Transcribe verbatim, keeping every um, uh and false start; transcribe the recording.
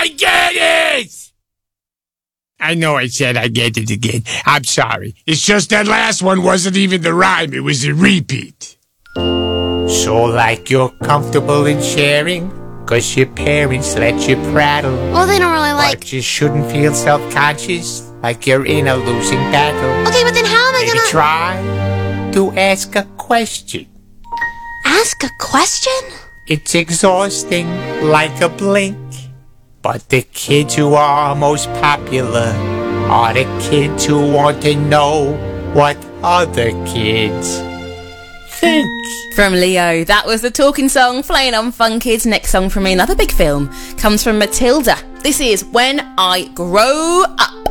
I get it! I know I said I get it again. I'm sorry. It's just that last one wasn't even the rhyme. It was a repeat. So like you're comfortable in sharing, 'cause your parents let you prattle. Well, they don't really like... But you shouldn't feel self-conscious, like you're in a losing battle. Okay, but then how am I Maybe gonna... try to ask a question. Ask a question? It's exhausting, like a blink. But the kids who are most popular are the kids who want to know what other kids think. From Leo, that was the talking song playing on Fun Kids. Next song from me, another big film, comes from Matilda. This is When I Grow Up.